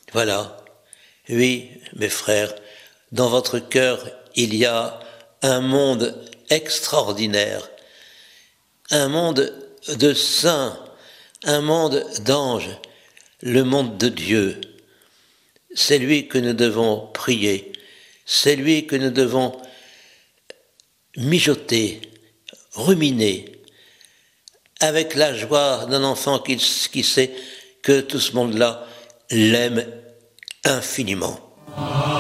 Voilà. Oui, mes frères, dans votre cœur, il y a un monde extraordinaire, un monde de saints, un monde d'anges, le monde de Dieu. C'est lui que nous devons prier, c'est lui que nous devons mijoter, ruminer, avec la joie d'un enfant qui sait que tout ce monde-là l'aime infiniment.